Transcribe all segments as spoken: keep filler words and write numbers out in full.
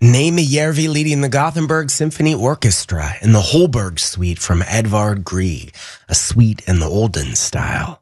Nejmejärvi leading the Gothenburg Symphony Orchestra in the Holberg Suite from Edvard Grieg, a suite in the olden style.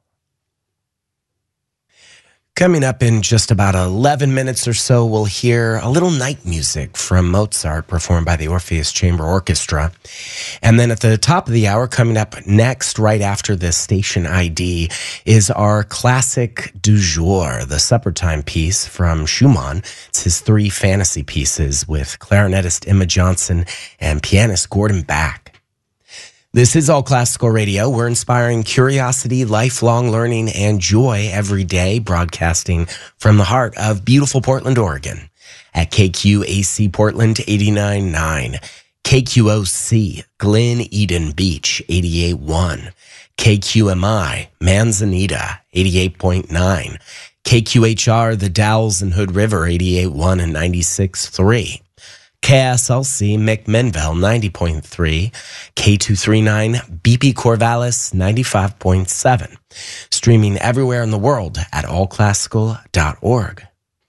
Coming up in just about eleven minutes or so, we'll hear a little night music from Mozart performed by the Orpheus Chamber Orchestra. And then at the top of the hour, coming up next, right after this station I D, is our classic du jour, the supper time piece from Schumann. It's his three fantasy pieces with clarinetist Emma Johnson and pianist Gordon Bach. This is All Classical Radio. We're inspiring curiosity, lifelong learning, and joy every day, broadcasting from the heart of beautiful Portland, Oregon, at K Q A C Portland eighty-nine point nine, K Q O C Glen Eden Beach eighty-eight point one, K Q M I Manzanita eighty-eight point nine, K Q H R The Dalles and Hood River eighty-eight point one and ninety-six point three. K S L C McMinnville ninety point three, K two thirty-nine B P Corvallis ninety-five point seven. Streaming everywhere in the world at all classical dot org.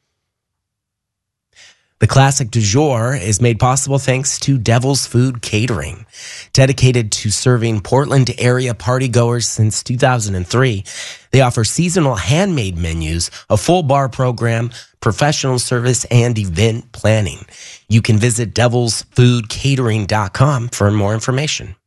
The Classic du Jour is made possible thanks to Devil's Food Catering. Dedicated to serving Portland area partygoers since two thousand three, they offer seasonal handmade menus, a full bar program, professional service, and event planning. You can visit devils food catering dot com for more information.